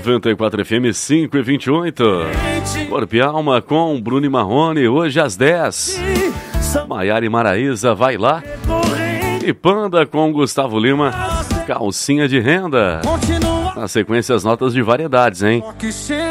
94 FM 5h28. Corpo e Alma com Bruno e Marrone, hoje às 10. Maiara e Maraísa, vai lá. E Panda com Gustavo Lima, Calcinha de Renda. Na sequência, as notas de variedades, hein?